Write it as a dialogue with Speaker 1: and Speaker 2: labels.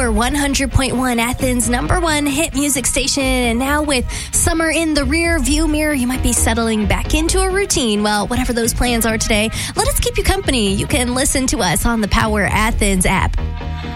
Speaker 1: Power 100.1, Athens' number one hit music station. And now with summer in the rear view mirror, you might be settling back into a routine. Well, whatever those plans are today, let us keep you company. You can listen to us on the Power Athens app.